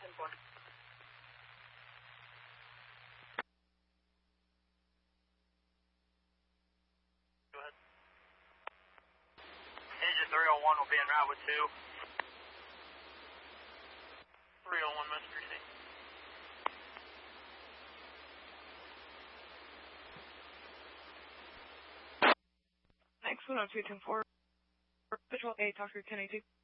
10-4. Go ahead. Engine 301 will be en route with 2. 301, Mr. C. Next, 102, 10-4. Visual A, talk to 1082.